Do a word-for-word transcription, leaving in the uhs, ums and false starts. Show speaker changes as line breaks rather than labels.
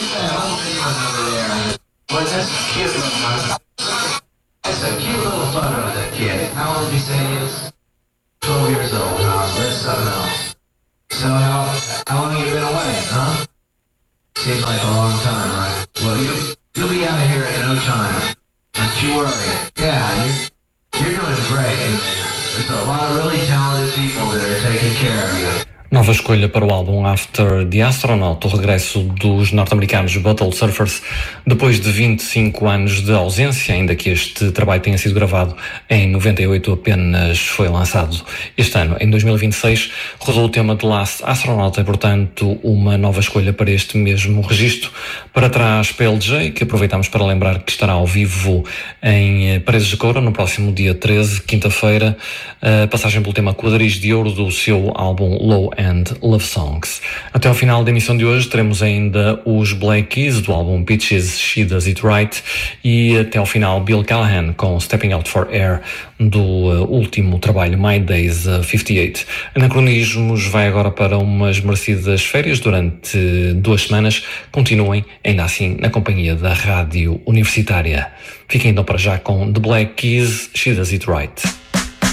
that whole thing over there. Well, that's cute. That's a cute little photo of that kid. How old did you say he is? twelve years old, huh? That's something else. So how, how long have you been away, huh? Seems like a long time, right? Well, you, you'll be out of here in no time. Don't you worry. Yeah, you, you're doing great. There's a lot of really talented people that are taking care of you.
Nova escolha para o álbum After the Astronaut, o regresso dos norte-americanos Butthole Surfers depois de vinte e cinco anos de ausência, ainda que este trabalho tenha sido gravado em noventa e oito, apenas foi lançado este ano. Em dois mil e vinte e seis rodou o tema The Last Astronaut, é portanto uma nova escolha para este mesmo registro. Para trás, P L J, que aproveitamos para lembrar que estará ao vivo em Paredes de Coura no próximo dia treze, quinta-feira, a passagem pelo tema Quadris de Ouro do seu álbum Low and Love Songs. Até ao final da emissão de hoje teremos ainda os Black Keys do álbum Peaches, She Does It Right, e até ao final Bill Callahan com Stepping Out for Air do uh, último trabalho My Days uh, cinquenta e oito. Anacronismos vai agora para umas merecidas férias durante duas semanas. Continuem ainda assim na companhia da Rádio Universitária. Fiquem então para já com The Black Keys, She Does It Right.